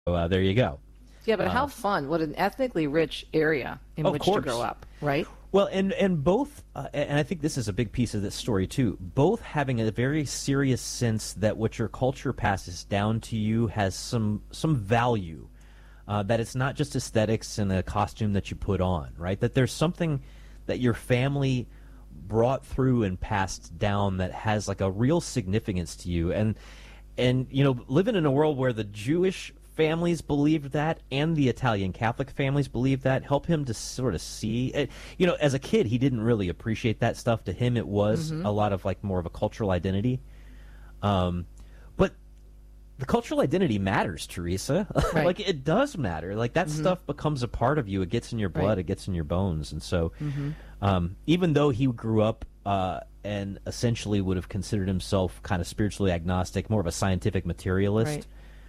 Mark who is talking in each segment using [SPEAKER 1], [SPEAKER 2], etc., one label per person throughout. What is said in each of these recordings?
[SPEAKER 1] there you go.
[SPEAKER 2] Yeah, but how fun. What an ethnically rich area in which to grow up, right?
[SPEAKER 1] Well, and both, and I think this is a big piece of this story too, both having a very serious sense that what your culture passes down to you has some value, that it's not just aesthetics and a costume that you put on, right? That there's something that your family brought through and passed down that has like a real significance to you. And you know, living in a world where the Jewish families believed that and the Italian Catholic families believed that, help him to sort of see, you know, as a kid he didn't really appreciate that stuff. To him it was a lot of like more of a cultural identity, but the cultural identity matters, Teresa.
[SPEAKER 2] Right.
[SPEAKER 1] Like it does matter. Like that stuff becomes a part of you. It gets in your blood. It gets in your bones. And so even though he grew up and essentially would have considered himself kind of spiritually agnostic, more of a scientific materialist,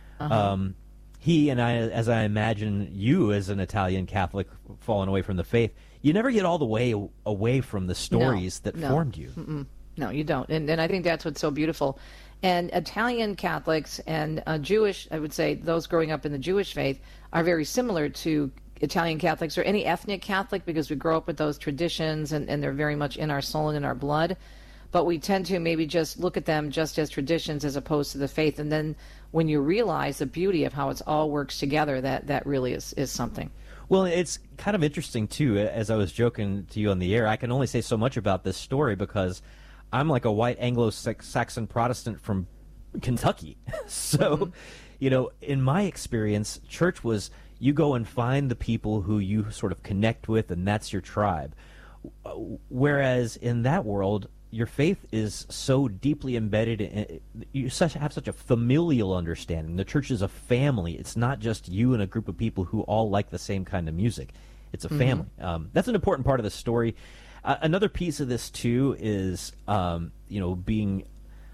[SPEAKER 1] he and I, as I imagine you as an Italian Catholic falling away from the faith, you never get all the way away from the stories that formed you.
[SPEAKER 2] No, you don't. And I think that's what's so beautiful. And Italian Catholics and Jewish, I would say, those growing up in the Jewish faith are very similar to Italian Catholics or any ethnic Catholic, because we grow up with those traditions and they're very much in our soul and in our blood. But we tend to maybe just look at them just as traditions as opposed to the faith. And then when you realize the beauty of how it all works together, that really is something.
[SPEAKER 1] Well, it's kind of interesting, too. As I was joking to you on the air, I can only say so much about this story because I'm like a white Anglo-Saxon Protestant from Kentucky. So, you know, in my experience, church was you go and find the people who you sort of connect with, and that's your tribe. Whereas in that world, your faith is so deeply embedded in, you have such a familial understanding. The church is a family. It's not just you and a group of people who all like the same kind of music. It's a family. That's an important part of the story. Another piece of this too is you know, being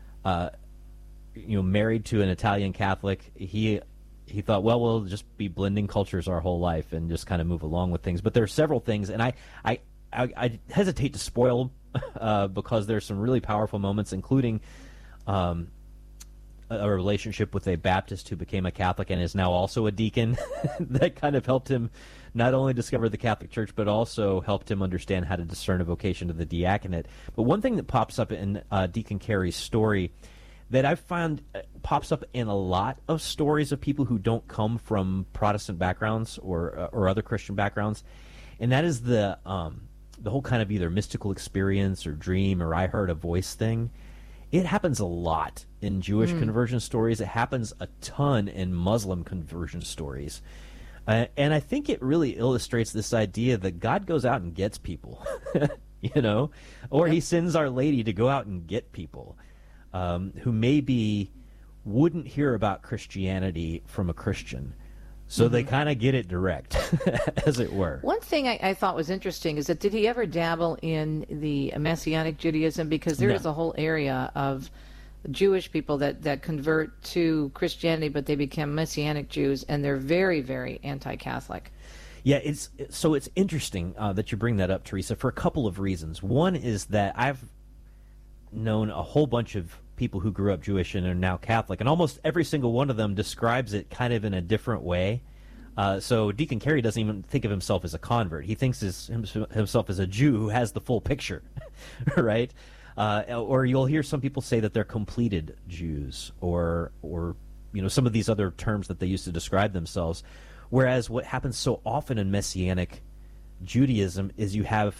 [SPEAKER 1] you know, married to an Italian Catholic. He thought, well, we'll just be blending cultures our whole life and just kind of move along with things. But there are several things, and I hesitate to spoil because there's some really powerful moments, including a relationship with a Baptist who became a Catholic and is now also a deacon. That kind of helped him not only discover the Catholic Church, but also helped him understand how to discern a vocation to the diaconate. But one thing that pops up in Deacon Carey's story that I've found pops up in a lot of stories of people who don't come from Protestant backgrounds or other Christian backgrounds, and that is the whole kind of either mystical experience or dream or I heard a voice thing. It happens a lot in Jewish conversion stories. It happens a ton in Muslim conversion stories. And I think it really illustrates this idea that God goes out and gets people, you know, or he sends Our Lady to go out and get people who maybe wouldn't hear about Christianity from a Christian. So they kind of get it direct, as it were.
[SPEAKER 2] One thing I thought was interesting is that did he ever dabble in the Messianic Judaism? Because there is a whole area of Jewish people that convert to Christianity, but they become Messianic Jews, and they're very, very anti-Catholic.
[SPEAKER 1] Yeah, it's interesting that you bring that up, Teresa, for a couple of reasons. One is that I've known a whole bunch of people who grew up Jewish and are now Catholic, and almost every single one of them describes it kind of in a different way. So Deacon Carey doesn't even think of himself as a convert. He thinks himself as a Jew who has the full picture, right? Or you'll hear some people say that they're completed Jews, or you know, some of these other terms that they use to describe themselves. Whereas what happens so often in Messianic Judaism is you have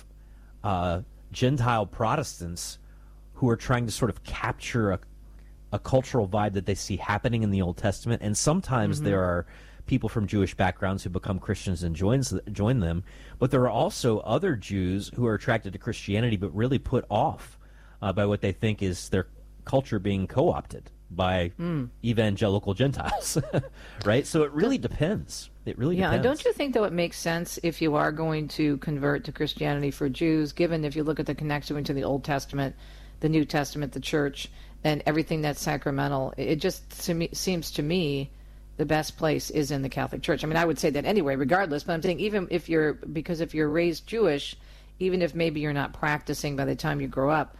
[SPEAKER 1] Gentile Protestants who are trying to sort of capture a cultural vibe that they see happening in the Old Testament, and sometimes there are people from Jewish backgrounds who become Christians and join them, but there are also other Jews who are attracted to Christianity but really put off by what they think is their culture being co-opted by evangelical Gentiles, right? So it really depends. It really depends.
[SPEAKER 2] Yeah, don't you think, though, it makes sense if you are going to convert to Christianity for Jews, given if you look at the connection between the Old Testament, the New Testament, the church, and everything that's sacramental, it just seems to me the best place is in the Catholic Church. I mean, I would say that anyway, regardless, but I'm saying even if you're raised Jewish, even if maybe you're not practicing by the time you grow up,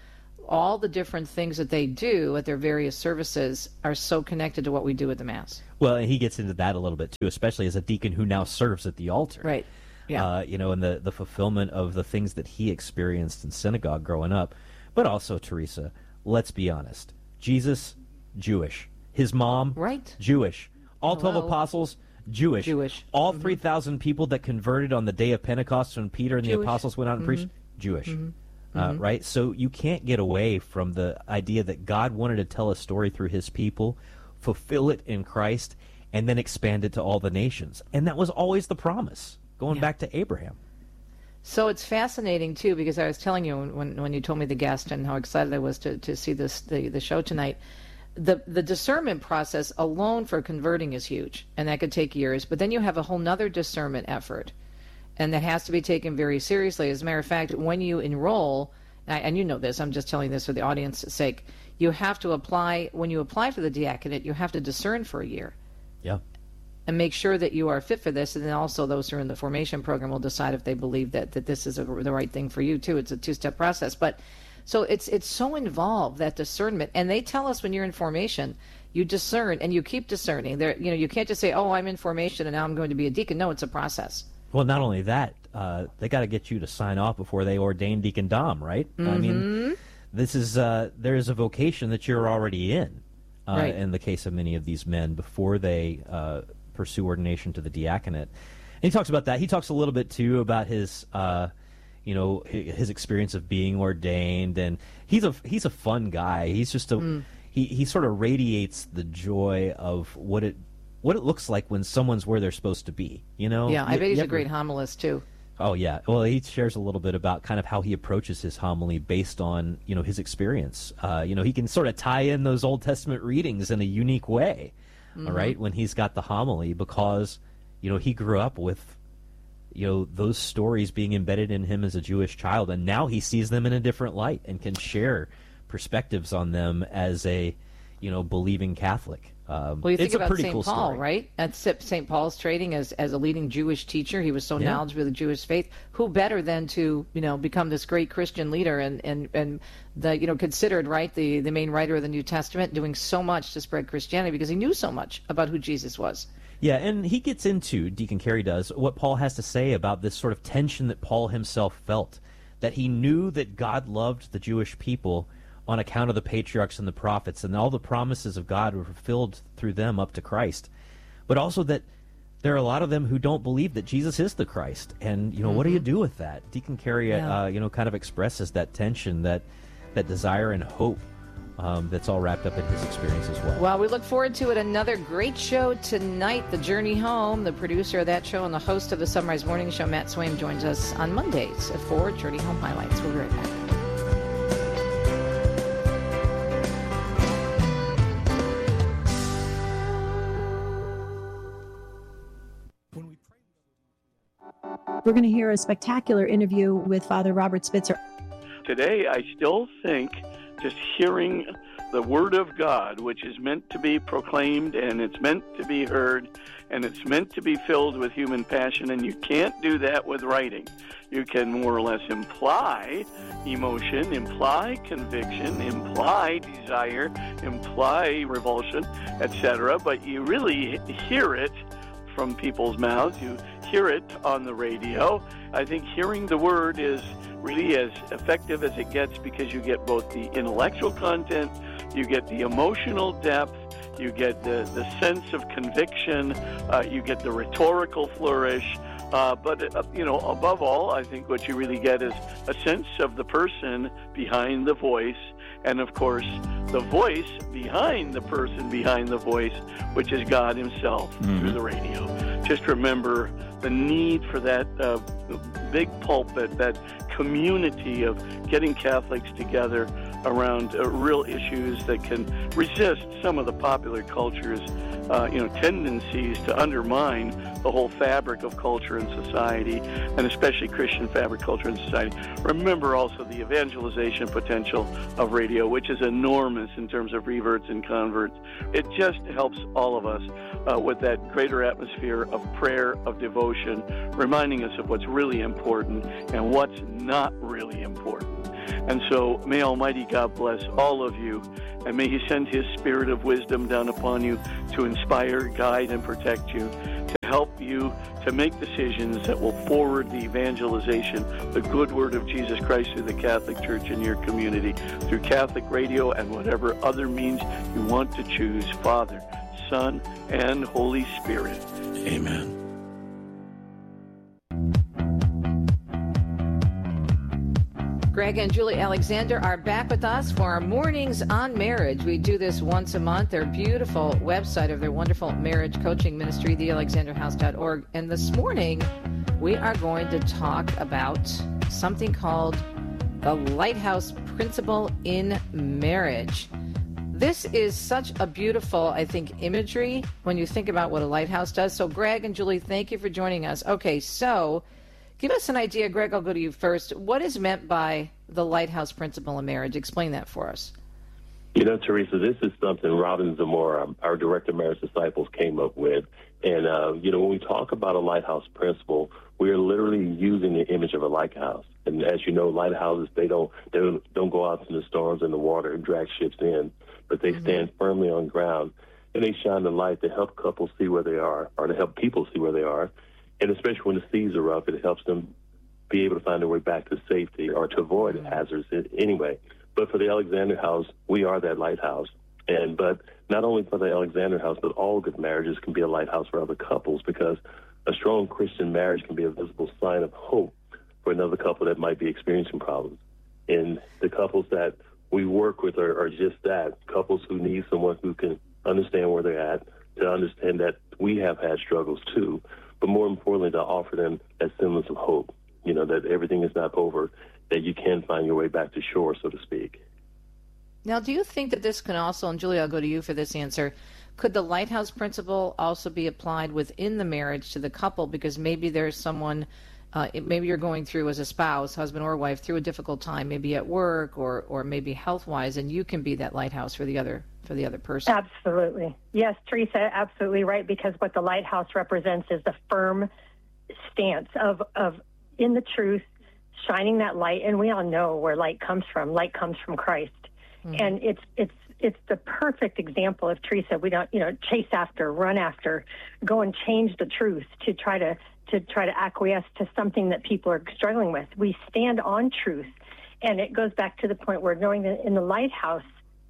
[SPEAKER 2] all the different things that they do at their various services are so connected to what we do at the Mass.
[SPEAKER 1] Well, and he gets into that a little bit too, especially as a deacon who now serves at the altar.
[SPEAKER 2] Right. Yeah.
[SPEAKER 1] And the fulfillment of the things that he experienced in synagogue growing up. But also, Teresa, let's be honest. Jesus, Jewish. His mom,
[SPEAKER 2] right.
[SPEAKER 1] Jewish. All 12
[SPEAKER 2] Hello.
[SPEAKER 1] apostles, Jewish. All 3,000 people that converted on the day of Pentecost when Peter and the apostles went out and preached, Jewish. Right? So you can't get away from the idea that God wanted to tell a story through his people, fulfill it in Christ, and then expand it to all the nations. And that was always the promise, going back to Abraham.
[SPEAKER 2] So it's fascinating, too, because I was telling you when you told me the guest and how excited I was to see the show tonight, the discernment process alone for converting is huge, and that could take years. But then you have a whole nother discernment effort, and that has to be taken very seriously. As a matter of fact, when you enroll, and you know this, I'm just telling this for the audience's sake, you have to apply, when you apply for the diaconate, you have to discern for a year.
[SPEAKER 1] Yeah.
[SPEAKER 2] And make sure that you are fit for this, and then also those who are in the formation program will decide if they believe that this is the right thing for you, too. It's a two-step process. But so it's so involved, that discernment. And they tell us when you're in formation, you discern, and you keep discerning. You can't just say, oh, I'm in formation, and now I'm going to be a deacon. No, it's a process.
[SPEAKER 1] Well, not only that, they got to get you to sign off before they ordain Deacon Dom, right?
[SPEAKER 2] Mm-hmm.
[SPEAKER 1] I mean, this is there is a vocation that you're already in,
[SPEAKER 2] right.
[SPEAKER 1] in the case of many of these men, before they pursue ordination to the diaconate. And he talks about that. He talks a little bit, too, about his his experience of being ordained, and he's a fun guy. He's just he sort of radiates the joy of what it looks like when someone's where they're supposed to be,
[SPEAKER 2] Yeah, I bet he's a great homilist, too.
[SPEAKER 1] Oh, yeah. Well, he shares a little bit about kind of how he approaches his homily based on, his experience. He can sort of tie in those Old Testament readings in a unique way, all right, when he's got the homily, because, he grew up with, those stories being embedded in him as a Jewish child, and now he sees them in a different light and can share perspectives on them as a, believing Catholic.
[SPEAKER 2] Well, you think
[SPEAKER 1] it's a
[SPEAKER 2] about
[SPEAKER 1] pretty
[SPEAKER 2] St.
[SPEAKER 1] cool
[SPEAKER 2] Paul,
[SPEAKER 1] story.
[SPEAKER 2] Right? At St. Paul's training as a leading Jewish teacher. He was so knowledgeable of the Jewish faith. Who better than to, become this great Christian leader and the, considered, right, the main writer of the New Testament, doing so much to spread Christianity because he knew so much about who Jesus was.
[SPEAKER 1] Yeah, and he gets into, Deacon Carey does, what Paul has to say about this sort of tension that Paul himself felt, that he knew that God loved the Jewish people on account of the patriarchs and the prophets, and all the promises of God were fulfilled through them up to Christ. But also that there are a lot of them who don't believe that Jesus is the Christ. And, what do you do with that? Deacon Carey, kind of expresses that tension, that desire and hope that's all wrapped up in his experience as well.
[SPEAKER 2] Well, we look forward to it. Another great show tonight, The Journey Home. The producer of that show and the host of the Sunrise Morning Show, Matt Swaim, joins us on Mondays for Journey Home Highlights. We'll be right back.
[SPEAKER 3] We're going to hear a spectacular interview with Father Robert Spitzer.
[SPEAKER 4] Today, I still think just hearing the Word of God, which is meant to be proclaimed, and it's meant to be heard, and it's meant to be filled with human passion, and you can't do that with writing. You can more or less imply emotion, imply conviction, imply desire, imply revulsion, etc., but you really hear it from people's mouths. You hear it on the radio. I think hearing the Word is really as effective as it gets because you get both the intellectual content, you get the emotional depth, you get the sense of conviction, you get the rhetorical flourish, but above all, I think what you really get is a sense of the person behind the voice, and of course, the voice behind the person behind the voice, which is God himself through the radio. Just remember the need for that big pulpit, that community of getting Catholics together around real issues that can resist some of the popular culture's tendencies to undermine the whole fabric of culture and society, and especially Christian fabric, culture, and society. Remember also the evangelization potential of radio, which is enormous in terms of reverts and converts. It just helps all of us with that greater atmosphere of prayer, of devotion, reminding us of what's really important and what's not really important. And so may Almighty God bless all of you, and may He send His spirit of wisdom down upon you to inspire, guide, and protect you, to help you to make decisions that will forward the evangelization, the good word of Jesus Christ through the Catholic Church in your community, through Catholic radio and whatever other means you want to choose. Father, Son, and Holy Spirit. Amen.
[SPEAKER 2] Greg and Julie Alexander are back with us for our Mornings on Marriage. We do this once a month. Their beautiful website of their wonderful marriage coaching ministry, thealexanderhouse.org. And this morning, we are going to talk about something called the Lighthouse Principle in Marriage. This is such a beautiful, I think, imagery when you think about what a lighthouse does. So, Greg and Julie, thank you for joining us. Okay, so give us an idea. Greg, I'll go to you first. What is meant by the Lighthouse Principle in Marriage? Explain that for us.
[SPEAKER 5] Teresa, this is something Robin Zamora, our Director of Marriage Disciples, came up with. And, when we talk about a lighthouse principle, we are literally using the image of a lighthouse. And as you know, lighthouses, they don't go out in the storms and the water and drag ships in, but they stand firmly on ground, and they shine the light to help couples see where they are, or to help people see where they are. And especially when the seas are rough, it helps them be able to find their way back to safety or to avoid hazards anyway. But for the Alexander House, we are that lighthouse. But not only for the Alexander House, but all good marriages can be a lighthouse for other couples, because a strong Christian marriage can be a visible sign of hope for another couple that might be experiencing problems. And the couples that we work with are just that, couples who need someone who can understand where they're at, to understand that we have had struggles too, but more importantly, to offer them that semblance of hope, that everything is not over, that you can find your way back to shore, so to speak.
[SPEAKER 2] Now, do you think that this can also, and Julie, I'll go to you for this answer, could the lighthouse principle also be applied within the marriage to the couple? Because maybe there's someone, maybe you're going through as a spouse, husband or wife, through a difficult time, maybe at work or maybe health-wise, and you can be that lighthouse for the other person.
[SPEAKER 6] Absolutely. Yes, Teresa, absolutely right, because what the lighthouse represents is the firm stance of in the truth, shining that light, and we all know where light comes from. Light comes from Christ. And it's the perfect example of, Teresa, we don't, chase after, run after, go and change the truth to try to acquiesce to something that people are struggling with. We stand on truth. And it goes back to the point where knowing that in the lighthouse,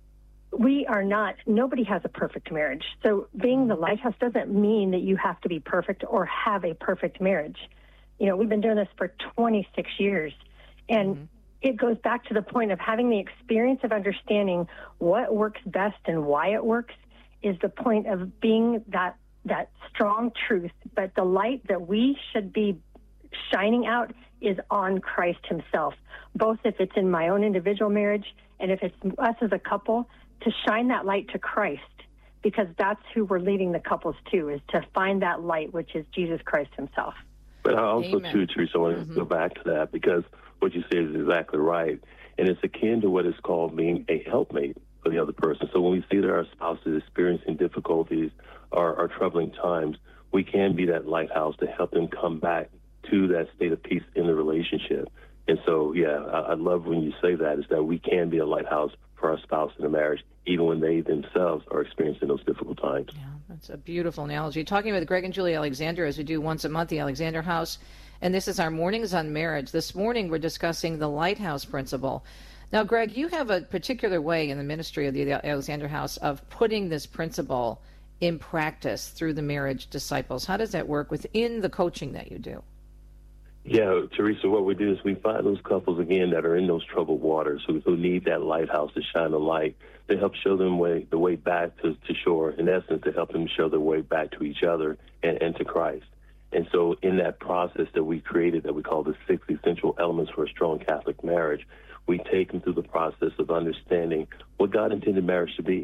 [SPEAKER 6] nobody has a perfect marriage. So being the lighthouse doesn't mean that you have to be perfect or have a perfect marriage. We've been doing this for 26 years. And it goes back to the point of having the experience of understanding what works best and why it works is the point of being that strong truth. But the light that we should be shining out is on Christ himself, both if it's in my own individual marriage and if it's us as a couple, to shine that light to Christ, because that's who we're leading the couples to, is to find that light, which is Jesus Christ himself.
[SPEAKER 5] But I also, too, Teresa, I want to go back to that, because what you said is exactly right. And it's akin to what is called being a helpmate for the other person. So when we see that our spouse is experiencing difficulties or troubling times, we can be that lighthouse to help them come back to that state of peace in the relationship. And so, I love when you say that, is that we can be a lighthouse for our spouse in a marriage, even when they themselves are experiencing those difficult times.
[SPEAKER 2] Yeah, that's a beautiful analogy. Talking with Greg and Julie Alexander, as we do once a month, the Alexander House, and this is our Mornings on Marriage. This morning we're discussing the Lighthouse Principle. Now, Greg, you have a particular way in the ministry of the Alexander House of putting this principle in practice through the marriage disciples. How does that work within the coaching that you do?
[SPEAKER 5] Yeah, Teresa, what we do is we find those couples, again, that are in those troubled waters, who need that lighthouse to shine a light, to help show them the way back to shore, in essence, to help them show their way back to each other and to Christ. And so in that process that we created, that we call the 6 essential elements for a strong Catholic marriage, we take them through the process of understanding what God intended marriage to be.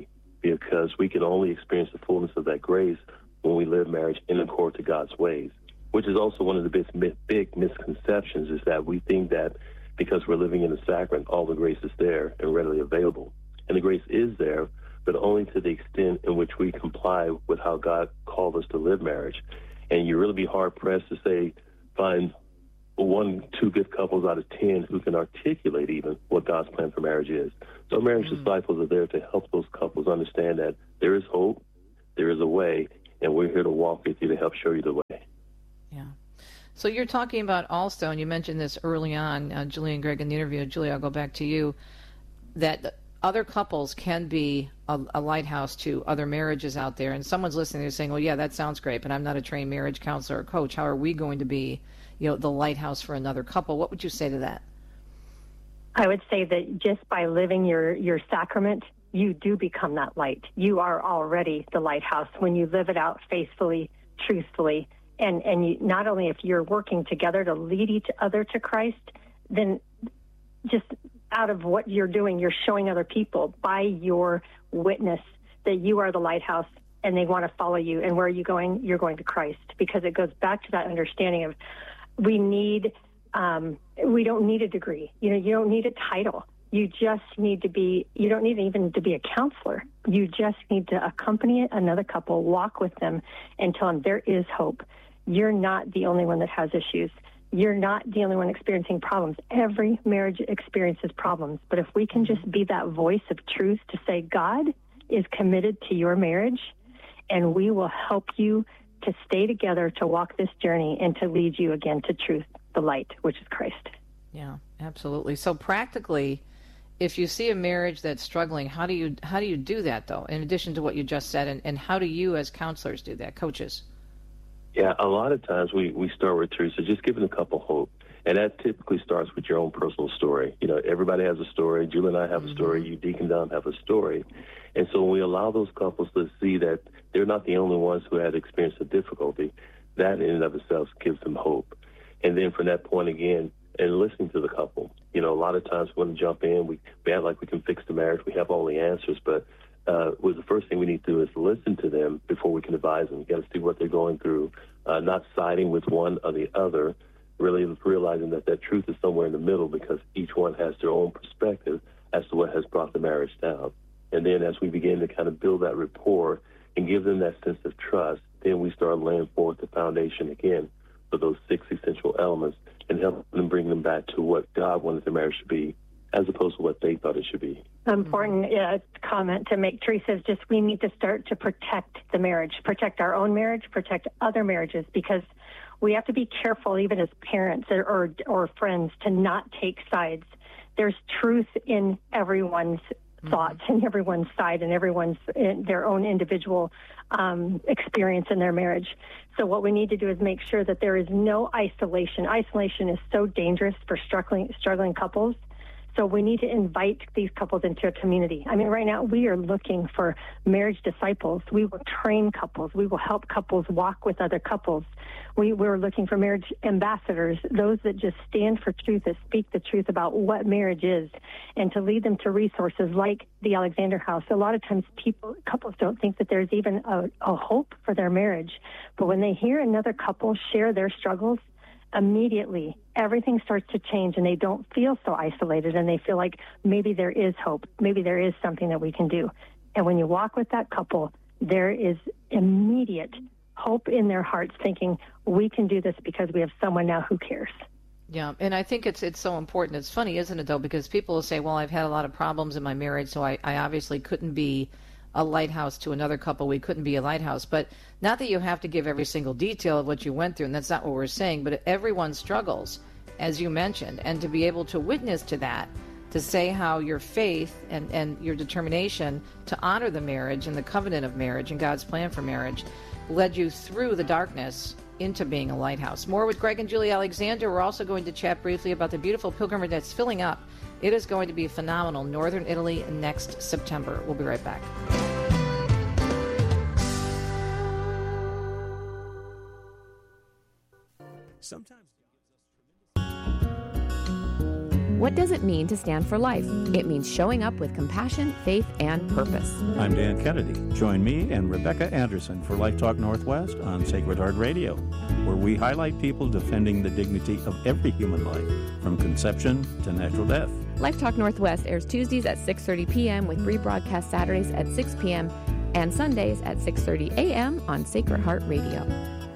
[SPEAKER 5] because we can only experience the fullness of that grace when we live marriage in accord to God's ways, which is also one of the big misconceptions, is that we think that because we're living in the sacrament, all the grace is there and readily available. And the grace is there, but only to the extent in which we comply with how God called us to live marriage. And you really be hard-pressed to find 1-2 good couples out of 10 who can articulate even what God's plan for marriage is. So marriage disciples are there to help those couples understand that there is hope, there is a way, and we're here to walk with you to help show you the way.
[SPEAKER 2] Yeah. So you're talking about also, and you mentioned this early on, Julie and Greg, in the interview. Julie, I'll go back to you, that other couples can be a lighthouse to other marriages out there. And someone's listening, they're saying, well, yeah, that sounds great, but I'm not a trained marriage counselor or coach. How are we going to be, the lighthouse for another couple? What would you say to that?
[SPEAKER 6] I would say that just by living your sacrament, you do become that light. You are already the lighthouse when you live it out faithfully, truthfully. And you, not only if you're working together to lead each other to Christ, then just out of what you're doing, you're showing other people by your witness that you are the lighthouse and they want to follow you. And where are you going? You're going to Christ, because it goes back to that understanding of we don't need a degree. You don't need a title. You just need to be, you don't need even to be a counselor. You just need to accompany another couple, walk with them, and tell them there is hope. You're not the only one that has issues. You're not the only one experiencing problems. Every marriage experiences problems. But if we can just be that voice of truth to say, God is committed to your marriage, and we will help you to stay together, to walk this journey, and to lead you again to truth, the light, which is Christ.
[SPEAKER 2] Yeah, absolutely. So practically, if you see a marriage that's struggling, how do you do that, though, in addition to what you just said, and how do you as counselors do that, coaches?
[SPEAKER 5] Yeah, a lot of times we start with truth, so just giving a couple hope. And that typically starts with your own personal story. Everybody has a story. Julie and I have a story. You, Deacon Don, have a story. And so when we allow those couples to see that they're not the only ones who had experienced a difficulty, that in and of itself gives them hope. And then from that point again, and listening to the couple. A lot of times we want to jump in. We act like we can fix the marriage. We have all the answers, but the first thing we need to do is listen to them before we can advise them. You got to see what they're going through, not siding with one or the other, really realizing that truth is somewhere in the middle, because each one has their own perspective as to what has brought the marriage down. And then as we begin to kind of build that rapport and give them that sense of trust, then we start laying forth the foundation again for those 6 essential elements and help them bring them back to what God wanted the marriage to be, as opposed to what they thought it should be.
[SPEAKER 6] Important comment to make, Teresa, is just we need to start to protect the marriage, protect our own marriage, protect other marriages, because we have to be careful, even as parents or friends, to not take sides. There's truth in everyone's thoughts and everyone's side and everyone's their own individual experience in their marriage. So what we need to do is make sure that there is no isolation. Isolation is so dangerous for struggling couples. So we need to invite these couples into a community. I mean, right now we are looking for marriage disciples. We will train couples. We will help couples walk with other couples. We're looking for marriage ambassadors, those that just stand for truth, that speak the truth about what marriage is, and to lead them to resources like the Alexander House. A lot of times couples don't think that there's even a hope for their marriage. But when they hear another couple share their struggles, immediately everything starts to change, and they don't feel so isolated, and they feel like maybe there is hope, maybe there is something that we can do. And when you walk with that couple, there is immediate hope in their hearts, thinking we can do this because we have someone now who cares.
[SPEAKER 2] Yeah, and I think it's so important. It's funny, isn't it, though, because people will say, well, I've had a lot of problems in my marriage, so I obviously couldn't be a lighthouse to another couple. We couldn't be a lighthouse. But not that you have to give every single detail of what you went through, and that's not what we're saying, but everyone struggles, as you mentioned, and to be able to witness to that, to say how your faith and your determination to honor the marriage and the covenant of marriage and God's plan for marriage led you through the darkness into being a lighthouse. More with Greg and Julie Alexander. We're also going to chat briefly about the beautiful pilgrimage that's filling up. It is going to be phenomenal. Northern Italy next September. We'll be right back.
[SPEAKER 7] What does it mean to stand for life? It means showing up with compassion, faith, and purpose.
[SPEAKER 8] I'm Dan Kennedy. Join me and Rebecca Anderson for Life Talk Northwest on Sacred Heart Radio, where we highlight people defending the dignity of every human life, from conception to natural death.
[SPEAKER 7] Life Talk Northwest airs Tuesdays at 6:30 p.m. with rebroadcast Saturdays at 6 p.m. and Sundays at 6:30 a.m. on Sacred Heart Radio.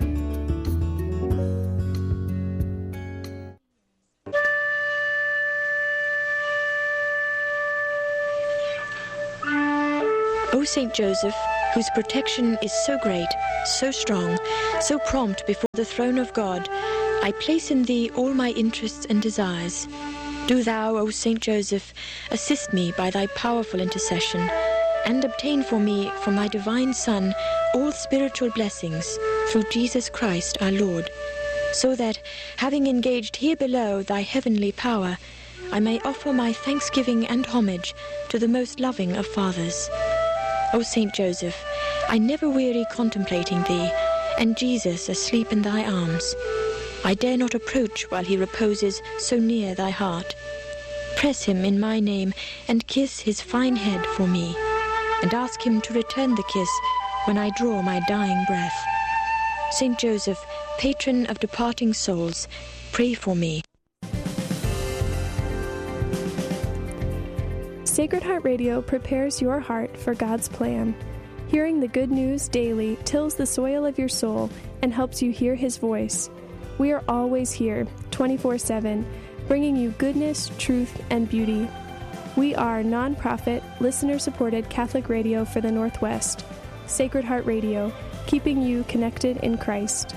[SPEAKER 9] O Saint Joseph, whose protection is so great, so strong, so prompt before the throne of God, I place in thee all my interests and desires. Do thou, O Saint Joseph, assist me by thy powerful intercession, and obtain for me from thy divine Son all spiritual blessings through Jesus Christ our Lord, so that, having engaged here below thy heavenly power, I may offer my thanksgiving and homage to the most loving of fathers. O Saint Joseph, I never weary contemplating thee, and Jesus asleep in thy arms. I dare not approach while he reposes so near thy heart. Press him in my name, and kiss his fine head for me, and ask him to return the kiss when I draw my dying breath. Saint Joseph, patron of departing souls, pray for me.
[SPEAKER 10] Sacred Heart Radio prepares your heart for God's plan. Hearing the good news daily tills the soil of your soul and helps you hear His voice. We are always here, 24/7, bringing you goodness, truth, and beauty. We are non-profit, listener-supported Catholic radio for the Northwest. Sacred Heart Radio, keeping you connected in Christ.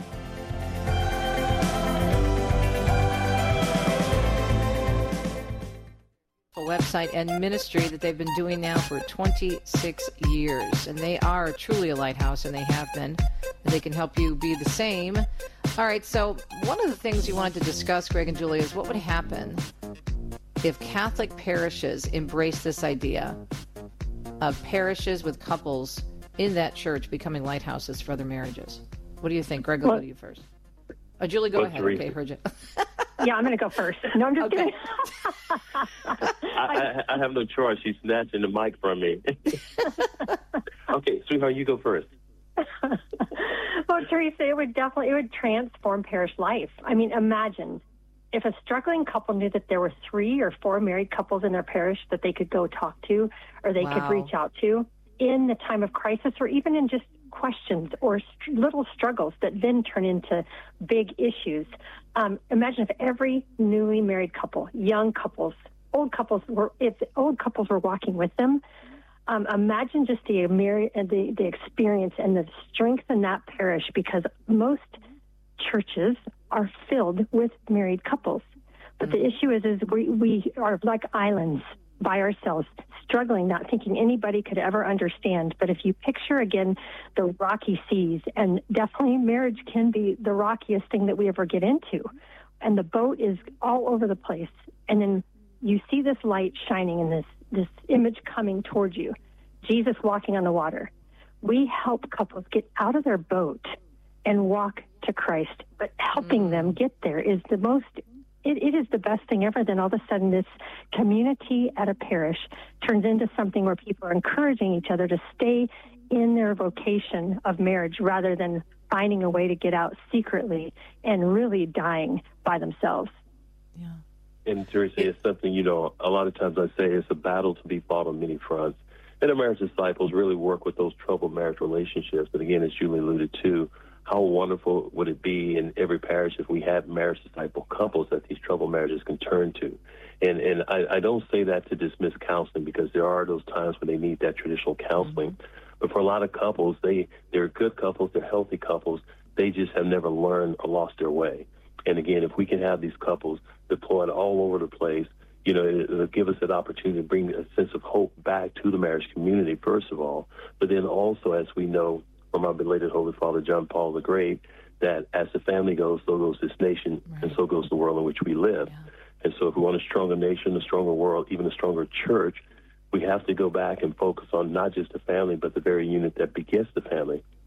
[SPEAKER 2] Website and ministry that they've been doing now for 26 years, and they are truly a lighthouse, and they have been, and they can help you be the same. All right, so one of the things you wanted to discuss, Greg and Julie, is what would happen if Catholic parishes embrace this idea of parishes with couples in that church becoming lighthouses for other marriages. What do you think? Greg, I'll go to you first. Oh, Julie, go ahead. Okay, heard you.
[SPEAKER 6] Yeah, I'm going to go first. No, I'm just kidding.
[SPEAKER 5] I have no choice. She's snatching the mic from me. Okay, sweetheart, you go first.
[SPEAKER 6] Well, Teresa, it would transform parish life. I mean, imagine if a struggling couple knew that there were 3 or 4 married couples in their parish that they could go talk to, or they could reach out to in the time of crisis, or even in just questions or little struggles that then turn into big issues. Imagine if every newly married couple, young couples, old couples were walking with them. Imagine just the experience and the strength in that parish, because most churches are filled with married couples. But the issue is we are like islands by ourselves, struggling, not thinking anybody could ever understand. But if you picture, again, the rocky seas, and definitely marriage can be the rockiest thing that we ever get into, and the boat is all over the place, and then you see this light shining in this image coming towards you, Jesus walking on the water. We help couples get out of their boat and walk to Christ, but helping them get there is the most... It is the best thing ever. Then all of a sudden this community at a parish turns into something where people are encouraging each other to stay in their vocation of marriage rather than finding a way to get out secretly and really dying by themselves.
[SPEAKER 2] Yeah.
[SPEAKER 5] And Teresa, it's something, a lot of times I say it's a battle to be fought on many fronts. And the marriage disciples really work with those troubled marriage relationships. But again, as Julie alluded to, how wonderful would it be in every parish if we had marriage disciple couples that these troubled marriages can turn to? And I don't say that to dismiss counseling, because there are those times when they need that traditional counseling. Mm-hmm. But for a lot of couples, they're good couples, they're healthy couples. They just have never learned or lost their way. And again, if we can have these couples deployed all over the place, it'll give us that opportunity to bring a sense of hope back to the marriage community, first of all. But then also, as we know from our belated Holy Father John Paul the Great, that as the family goes, so goes this nation, and so goes the world in which we live. Yeah. And so if we want a stronger nation, a stronger world, even a stronger church, we have to go back and focus on not just the family, but the very unit that begets the family,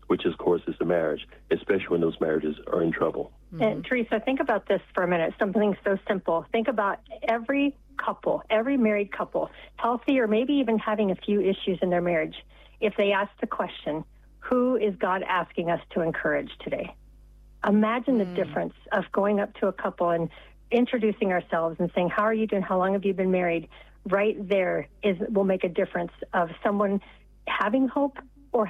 [SPEAKER 5] which, of course, is the marriage, especially when those marriages are in trouble.
[SPEAKER 6] Mm-hmm. And Teresa, think about this for a minute, something so simple. Think about every couple, every married couple, healthy or maybe even having a few issues in their marriage. If they ask the question, who is God asking us to encourage today? Imagine the difference of going up to a couple and introducing ourselves and saying, how are you doing? How long have you been married? Right there will make a difference of someone having hope or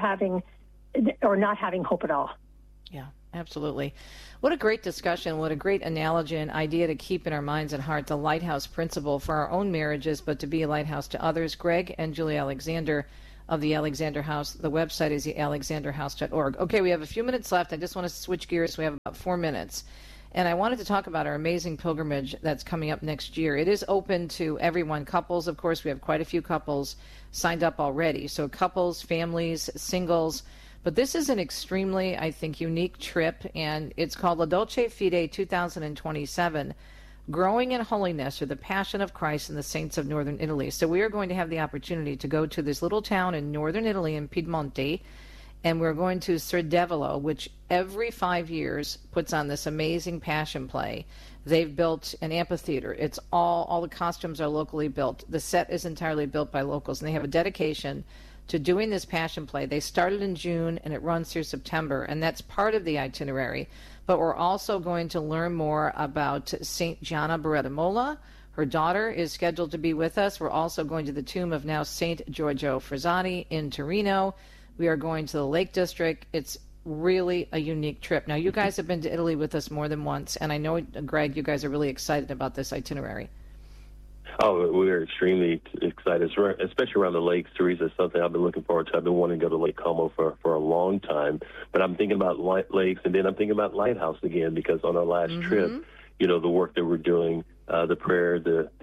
[SPEAKER 6] not having hope at all.
[SPEAKER 2] Yeah, absolutely. What a great discussion. What a great analogy and idea to keep in our minds and heart, the lighthouse principle for our own marriages, but to be a lighthouse to others. Greg and Julie Alexander of the Alexander House. The website is thealexanderhouse.org. Okay, we have a few minutes left. I just want to switch gears. We have about 4 minutes. And I wanted to talk about our amazing pilgrimage that's coming up next year. It is open to everyone. Couples, of course, we have quite a few couples signed up already. So couples, families, singles. But this is an extremely, I think, unique trip, and it's called La Dolce Fide 2027, Growing in Holiness, or the Passion of Christ and the Saints of Northern Italy. So we are going to have the opportunity to go to this little town in northern Italy in Piedmonte, and we're going to Serdevolo, which every 5 years puts on this amazing passion play. They've built an amphitheater. It's all the costumes are locally built. The set is entirely built by locals, and they have a dedication to doing this passion play. They started in June, and it runs through September, and that's part of the itinerary. But we're also going to learn more about St. Gianna Beretta Molla. Her daughter is scheduled to be with us. We're also going to the tomb of now St. Giorgio Frassati in Torino. We are going to the Lake District. It's really a unique trip. Now, you guys have been to Italy with us more than once, and I know, Greg, you guys are really excited about this itinerary.
[SPEAKER 5] Oh, we're extremely excited, especially around the lakes. Teresa, it's something I've been looking forward to. I've been wanting to go to Lake Como for a long time, but I'm thinking about lakes, and then I'm thinking about Lighthouse again, because on our last trip, you know, the work that we're doing, the prayer,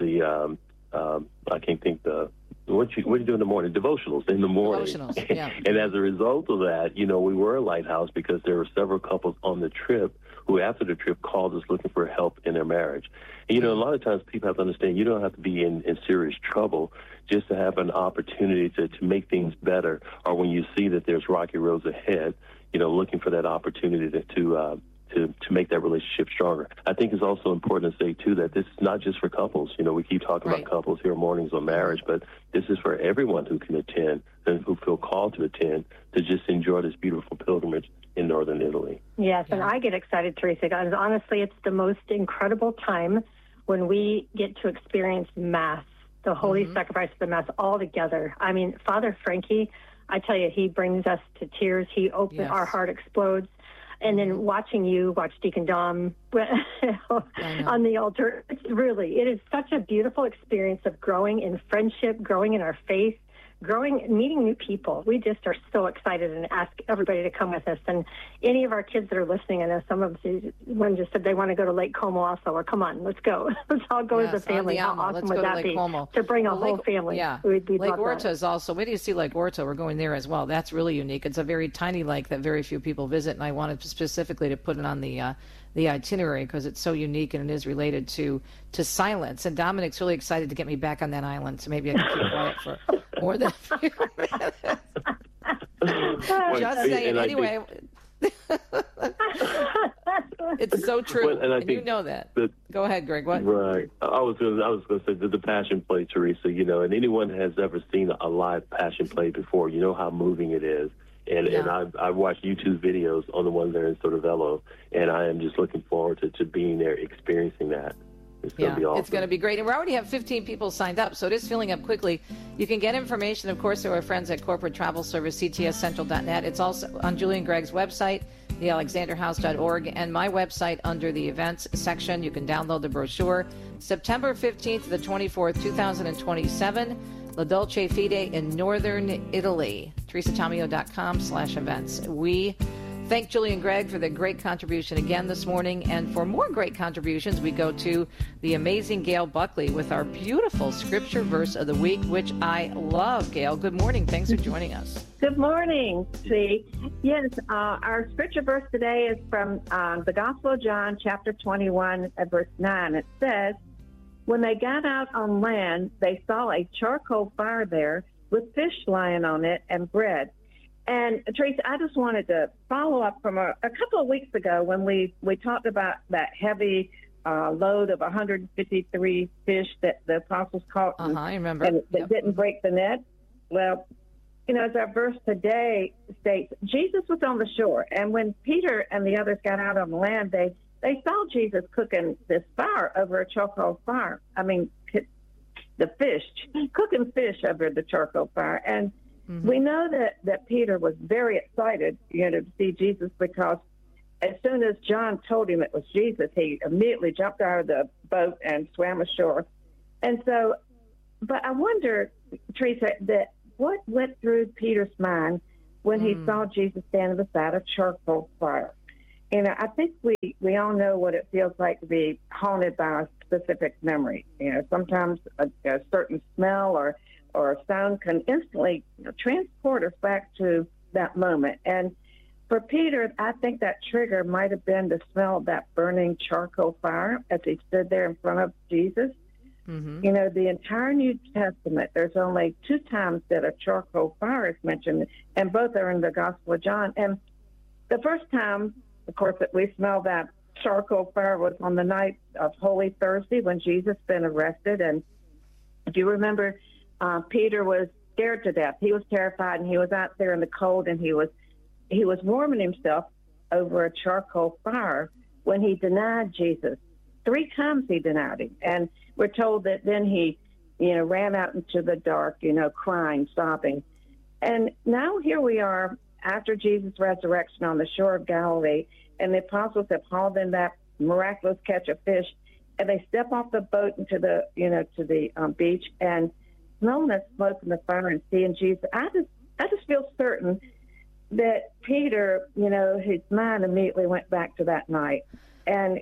[SPEAKER 5] I can't think what do you do in the morning? Devotionals in the morning.
[SPEAKER 2] Devotionals, yeah.
[SPEAKER 5] And as a result of that, you know, we were a lighthouse because there were several couples on the trip who, after the trip, called us looking for help in their marriage. And, you know, a lot of times people have to understand you don't have to be in serious trouble just to have an opportunity to make things better, or when you see that there's rocky roads ahead, you know, looking for that opportunity to make that relationship stronger. I think it's also important to say, too, that this is not just for couples. You know, we keep talking about couples here, mornings on marriage, but this is for everyone who can attend and who feel called to attend to just enjoy this beautiful pilgrimage in northern Italy.
[SPEAKER 6] Yes, and I get excited, Teresa, because honestly, it's the most incredible time when we get to experience Mass, the holy sacrifice of the Mass, all together. I mean, Father Frankie, I tell you, he brings us to tears. He opens, our heart explodes. And then watching you watch Deacon Dom on the altar, it is such a beautiful experience of growing in friendship, growing in our faith, meeting new people. We just are so excited and ask everybody to come with us. And any of our kids that are listening, I know some of one just said they want to go to Lake Como also, or come on, let's go. Let's all go as a family. How awesome would that be? To bring a whole family.
[SPEAKER 2] Yeah. Lake Orta is also, wait till you see Lake Orta. We're going there as well. That's really unique. It's a very tiny lake that very few people visit, and I wanted specifically to put it on the itinerary because it's so unique and it is related to silence. And Dominic's really excited to get me back on that island, so maybe I can keep quiet for more than a few minutes. Just saying. Anyway, it's so true, and you know that. Go ahead, Greg. What?
[SPEAKER 5] Right. I was going to say the passion play, Teresa. You know, and anyone has ever seen a live passion play before, you know how moving it is. And I watched YouTube videos on the ones there in Sordovelo, and I am just looking forward to being there, experiencing that. It's going to be awesome.
[SPEAKER 2] It's going to be great. And we already have 15 people signed up, so it is filling up quickly. You can get information, of course, through our friends at Corporate Travel Service, ctscentral.net. It's also on Julie and Greg's website, thealexanderhouse.org, and my website under the events section. You can download the brochure. September 15th to the 24th, 2027. La Dolce Fide in northern Italy. TeresaTamio.com/events. We thank Julie and Greg for the great contribution again this morning. And for more great contributions, we go to the amazing Gail Buckley with our beautiful scripture verse of the week, which I love. Gail, good morning. Thanks for joining us.
[SPEAKER 11] Good morning, G. Yes, our scripture verse today is from the Gospel of John, chapter 21, verse 9. It says, "When they got out on land, they saw a charcoal fire there with fish lying on it and bread. And Teresa, I just wanted to follow up from a couple of weeks ago when we talked about that heavy load of 153 fish that the apostles caught.
[SPEAKER 2] I remember.
[SPEAKER 11] And that didn't break the net. Well, as our verse today states, Jesus was on the shore. And when Peter and the others got out on the land, they saw Jesus cooking this fire over a charcoal fire. Cooking fish over the charcoal fire. And we know that Peter was very excited, to see Jesus, because as soon as John told him it was Jesus, he immediately jumped out of the boat and swam ashore. And so, but I wonder, Teresa, that what went through Peter's mind when he saw Jesus standing beside a charcoal fire? I think we all know what it feels like to be haunted by a specific memory. Sometimes a certain smell or a sound can instantly transport us back to that moment. And for Peter, I think that trigger might have been the smell of that burning charcoal fire as he stood there in front of Jesus. The entire New Testament, there's only 2 times that a charcoal fire is mentioned, and both are in the Gospel of John. And the first time, of course, that we smell that charcoal fire was on the night of Holy Thursday when Jesus had been arrested. And do you remember Peter was scared to death? He was terrified, and he was out there in the cold, and he was warming himself over a charcoal fire when he denied Jesus. 3 times he denied him. And we're told that then he, ran out into the dark, crying, sobbing. And now here we are after Jesus' resurrection on the shore of Galilee, and the apostles have hauled in that miraculous catch of fish, and they step off the boat into the, to the beach, and smelling that smoke from the fire and seeing Jesus. I just feel certain that Peter, his mind immediately went back to that night. And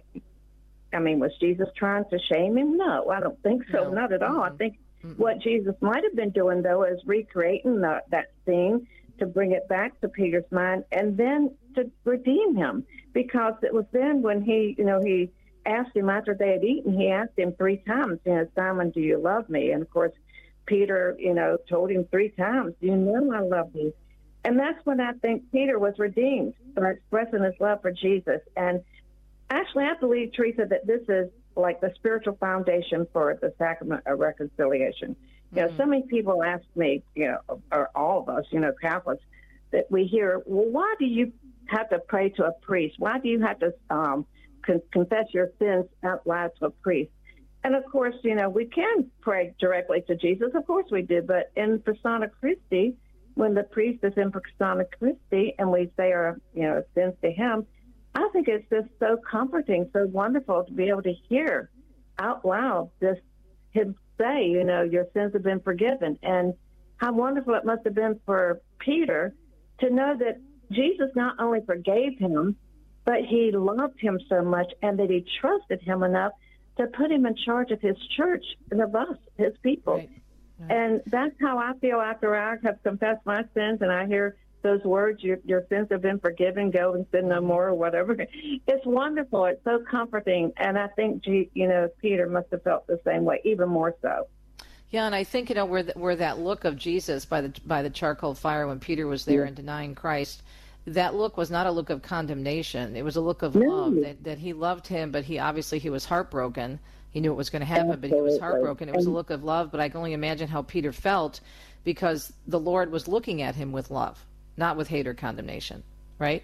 [SPEAKER 11] was Jesus trying to shame him? No, I don't think so. No. Not at all. I think what Jesus might have been doing, though, is recreating that scene to bring it back to Peter's mind and then to redeem him. Because it was then when he asked him after they had eaten, he asked him 3 times, Simon, do you love me? And, of course, Peter, told him 3 times, do you know I love you? And that's when I think Peter was redeemed for expressing his love for Jesus. And actually, I believe, Teresa, that this is like the spiritual foundation for the sacrament of reconciliation. So many people ask me, or all of us, Catholics, that we hear, well, why do you have to pray to a priest? Why do you have to confess your sins out loud to a priest? And, of course, we can pray directly to Jesus. Of course we do. But in persona Christi, when the priest is in persona Christi and we say our sins to him, I think it's just so comforting, so wonderful to be able to hear out loud this him say, your sins have been forgiven. And how wonderful it must have been for Peter to know that Jesus not only forgave him, but he loved him so much and that he trusted him enough to put him in charge of his church and of us, his people. Right. And that's how I feel after I have confessed my sins and I hear those words, your sins have been forgiven, go and sin no more, or whatever. It's wonderful. It's so comforting. And I think, Peter must have felt the same way, even more so.
[SPEAKER 2] Yeah, and I think, where that look of Jesus by the charcoal fire when Peter was there and denying Christ, that look was not a look of condemnation. It was a look of love, that he loved him, but he was heartbroken. He knew it was going to happen, but he was heartbroken. It was a look of love, but I can only imagine how Peter felt because the Lord was looking at him with love, not with hate or condemnation, right?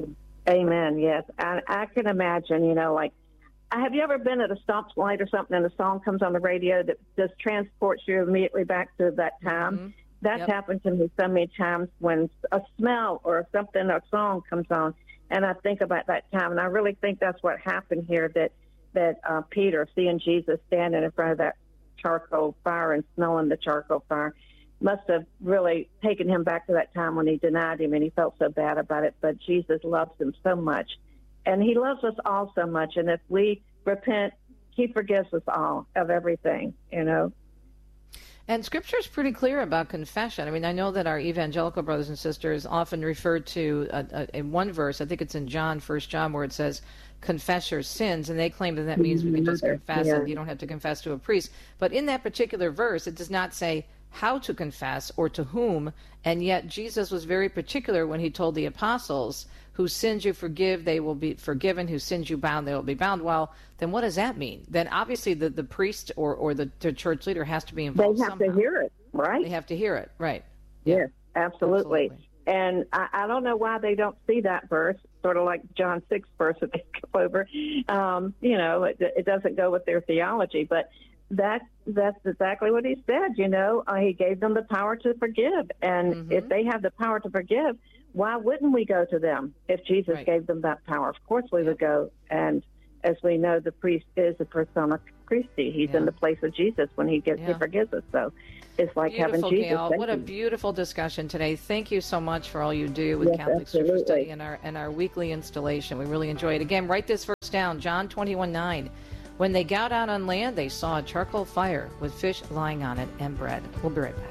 [SPEAKER 11] Amen, yes. I can imagine, have you ever been at a stoplight or something and a song comes on the radio that just transports you immediately back to that time? Mm-hmm. That's happened to me so many times when a smell or something, a song comes on, and I think about that time. And I really think that's what happened here, that Peter, seeing Jesus standing in front of that charcoal fire and smelling the charcoal fire, must have really taken him back to that time when he denied him and he felt so bad about it. But Jesus loves him so much, and he loves us all so much. And if we repent, he forgives us all of everything,
[SPEAKER 2] And Scripture is pretty clear about confession. I mean, I know that our evangelical brothers and sisters often refer to in one verse, I think it's in 1 John, where it says, confess your sins, and they claim that means we can just confess and you don't have to confess to a priest. But in that particular verse, it does not say how to confess or to whom, and yet Jesus was very particular when he told the apostles, whose sins you forgive, they will be forgiven, whose sins you bound, they will be bound. Well, then what does that mean? Then obviously the priest or the church leader has to be involved.
[SPEAKER 11] They have
[SPEAKER 2] somehow.
[SPEAKER 11] to hear it, right?
[SPEAKER 2] They have to hear it, right.
[SPEAKER 11] Yes, absolutely. And I don't know why they don't see that verse, sort of like John 6 verse that they skip over. It doesn't go with their theology, but that's exactly what he said. He gave them the power to forgive, and if they have the power to forgive, why wouldn't we go to them if Jesus gave them that power? Of course we would go. And as we know, the priest is a persona Christi. He's in the place of Jesus when he forgives us. So it's like
[SPEAKER 2] beautiful,
[SPEAKER 11] having Jesus.
[SPEAKER 2] Gail. What a beautiful discussion today. Thank you so much for all you do with Catholic Scripture Study and our weekly installation. We really enjoy it. Again, write this verse down, John 21:9. When they got out on land, they saw a charcoal fire with fish lying on it and bread. We'll be right back.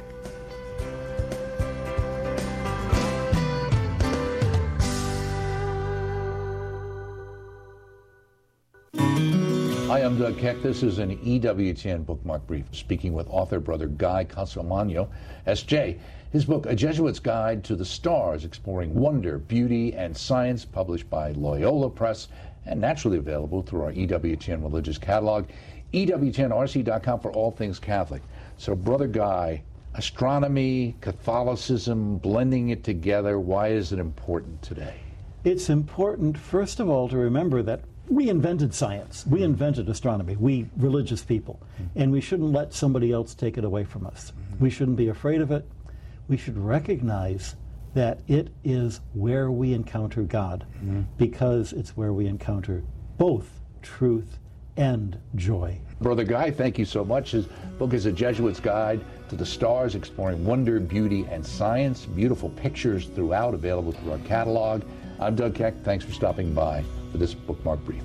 [SPEAKER 12] Hi, I'm Doug Keck. This is an EWTN Bookmark Brief, speaking with author Brother Guy Consolmagno, S.J. His book, A Jesuit's Guide to the Stars, exploring wonder, beauty, and science, published by Loyola Press, and naturally available through our EWTN religious catalog, EWTNRC.com for all things Catholic. So, Brother Guy, astronomy, Catholicism, blending it together, why is it important today?
[SPEAKER 8] It's important, first of all, to remember that we invented science. We invented astronomy, we religious people. And we shouldn't let somebody else take it away from us. We shouldn't be afraid of it. We should recognize that it is where we encounter God, because it's where we encounter both truth and joy.
[SPEAKER 12] Brother Guy, thank you so much. His book is A Jesuit's Guide to the Stars, exploring wonder, beauty, and science. Beautiful pictures throughout, available through our catalog. I'm Doug Keck. Thanks for stopping by for this Bookmark Brief.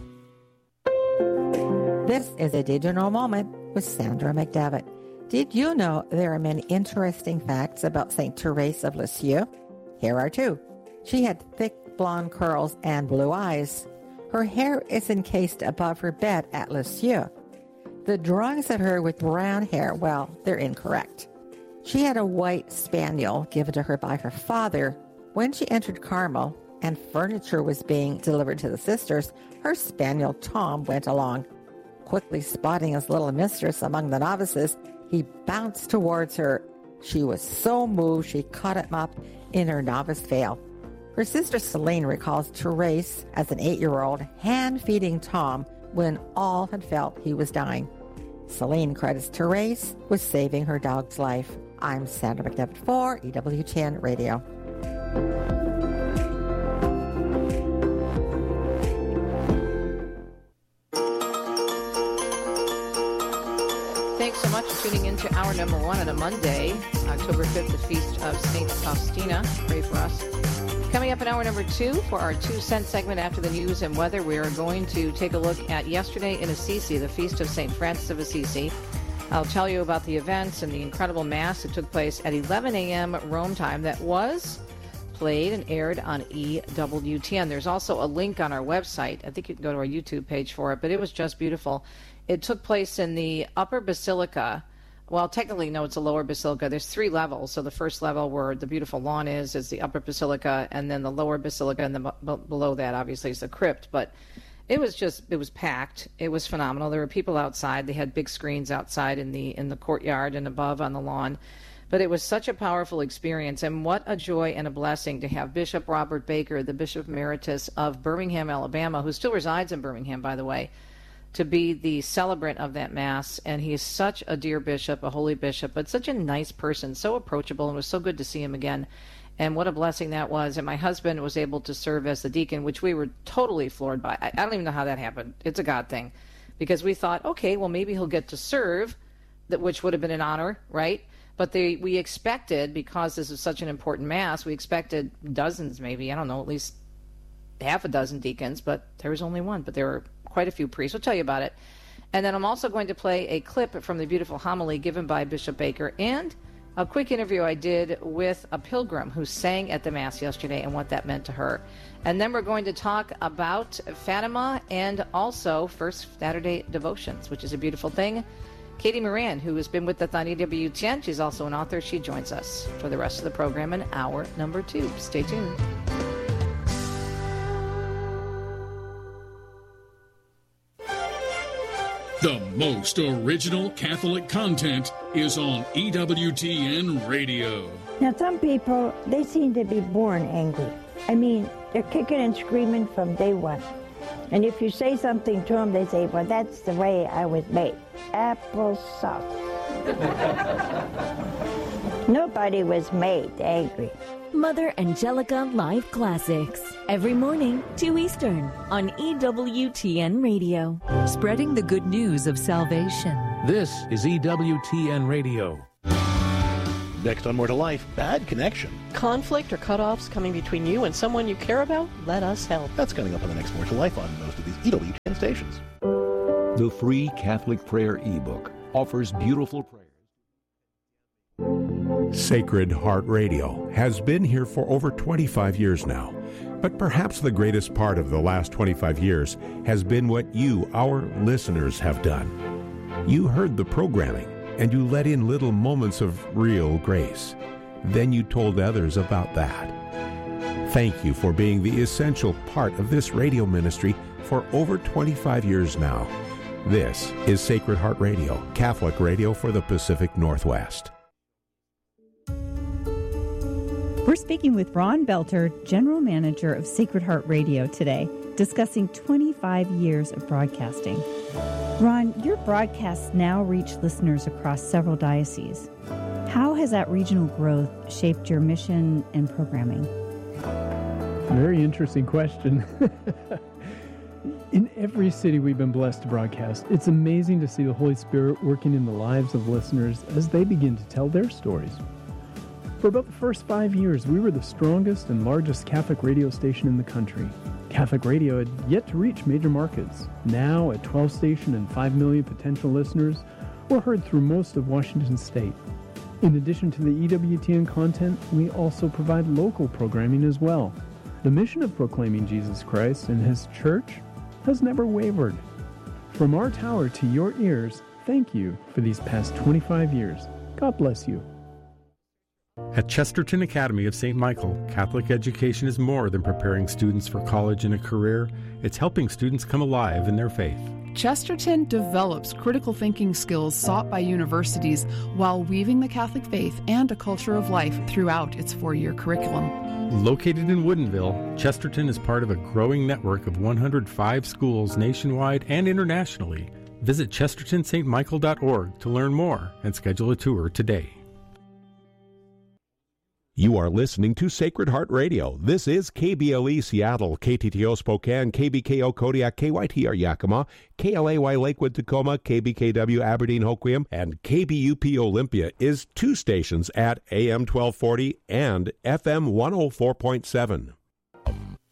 [SPEAKER 13] This is a Digital Moment with Sandra McDevitt. Did you know there are many interesting facts about St. Therese of Lisieux? Here are two. She had thick blonde curls and blue eyes. Her hair is encased above her bed at Lisieux. The drawings of her with brown hair, well, they're incorrect. She had a white spaniel given to her by her father. When she entered Carmel and furniture was being delivered to the sisters, her spaniel Tom went along. Quickly spotting his little mistress among the novices, he bounced towards her. She was so moved she caught him up in her novice veil. Her sister Celine recalls Therese as an 8-year-old hand-feeding Tom when all had felt he was dying. Celine credits Therese with saving her dog's life. I'm Sandra McDevitt for EWTN Radio.
[SPEAKER 2] Thanks so much for tuning in to hour number 1 on a Monday, October 5th, the Feast of St. Faustina. Pray for us. Coming up in hour number 2 for our 2 cent segment after the news and weather, we are going to take a look at yesterday in Assisi, the Feast of St. Francis of Assisi. I'll tell you about the events and the incredible Mass that took place at 11 a.m. Rome time that was played and aired on EWTN. There's also a link on our website. I think you can go to our YouTube page for it, but it was just beautiful. It took place in the upper basilica. Well, technically, no, it's a lower basilica. There's 3 levels. So the first level where the beautiful lawn is the upper basilica, and then the lower basilica, and then below that, obviously, is the crypt. But it was packed. It was phenomenal. There were people outside. They had big screens outside in the courtyard and above on the lawn. But it was such a powerful experience, and what a joy and a blessing to have Bishop Robert Baker, the Bishop Emeritus of Birmingham, Alabama, who still resides in Birmingham, by the way, to be the celebrant of that Mass. And he is such a dear bishop, a holy bishop, but such a nice person, so approachable, and it was so good to see him again. And what a blessing that was. And my husband was able to serve as the deacon, which we were totally floored by. I don't even know how that happened. It's a God thing. Because we thought, okay, well, maybe he'll get to serve, which would have been an honor, right? But we expected, because this is such an important Mass, we expected dozens, maybe, I don't know, at least half a dozen deacons, but there was only one. But there were quite a few priests. We'll tell you about it. And then I'm also going to play a clip from the beautiful homily given by Bishop Baker and a quick interview I did with a pilgrim who sang at the Mass yesterday and what that meant to her. And then we're going to talk about Fatima and also First Saturday devotions, which is a beautiful thing. Katie Moran, who has been with us on EWTN. She's also an author. She joins us for the rest of the program in hour number 2. Stay tuned.
[SPEAKER 14] The most original Catholic content is on EWTN Radio.
[SPEAKER 15] Now, some people, they seem to be born angry. I mean, they're kicking and screaming from day one. And if you say something to them, they say, well, that's the way I was made. Applesauce. Nobody was made angry.
[SPEAKER 16] Mother Angelica Live Classics. Every morning, 2 Eastern, on EWTN Radio.
[SPEAKER 17] Spreading the good news of salvation.
[SPEAKER 18] This is EWTN Radio.
[SPEAKER 19] Next on More to Life, bad connection.
[SPEAKER 20] Conflict or cutoffs coming between you and someone you care about? Let us help.
[SPEAKER 19] That's coming up on the next More to Life on most of these EWTN stations.
[SPEAKER 21] The free Catholic Prayer ebook offers beautiful prayers.
[SPEAKER 22] Sacred Heart Radio has been here for over 25 years now. But perhaps the greatest part of the last 25 years has been what you, our listeners, have done. You heard the programming, and you let in little moments of real grace. Then you told others about that. Thank you for being the essential part of this radio ministry for over 25 years now. This is Sacred Heart Radio, Catholic radio for the Pacific Northwest.
[SPEAKER 23] We're speaking with Ron Belter, General Manager of Sacred Heart Radio today, discussing 25 years of broadcasting. Ron, your broadcasts now reach listeners across several dioceses. How has that regional growth shaped your mission and programming?
[SPEAKER 24] Very interesting question. In every city we've been blessed to broadcast, it's amazing to see the Holy Spirit working in the lives of listeners as they begin to tell their stories. For about the first 5 years, we were the strongest and largest Catholic radio station in the country. Catholic radio had yet to reach major markets. Now, at 12 station and 5 million potential listeners, we're heard through most of Washington state. In addition to the EWTN content, we also provide local programming as well. The mission of proclaiming Jesus Christ and His Church has never wavered. From our tower to your ears, thank you for these past 25 years. God bless you.
[SPEAKER 25] At Chesterton Academy of St. Michael, Catholic education is more than preparing students for college and a career. It's helping students come alive in their faith.
[SPEAKER 26] Chesterton develops critical thinking skills sought by universities while weaving the Catholic faith and a culture of life throughout its 4-year curriculum.
[SPEAKER 25] Located in Woodinville, Chesterton is part of a growing network of 105 schools nationwide and internationally. Visit chestertonstmichael.org to learn more and schedule a tour today.
[SPEAKER 22] You are listening to Sacred Heart Radio. This is KBLE Seattle, KTTO Spokane, KBKO Kodiak, KYTR Yakima, KLAY Lakewood Tacoma, KBKW Aberdeen Hoquiam, and KBUP Olympia is 2 stations at AM 1240 and FM 104.7.